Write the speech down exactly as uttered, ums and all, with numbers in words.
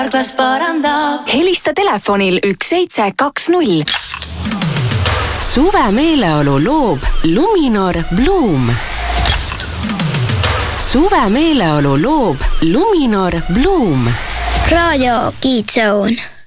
Karklas parandab. Helista telefonil üks seitse kaks null. Suve meeleolu loob Luminor Bloom. Suve meeleolu loob Luminor Bloom. Raadio Kids Zone.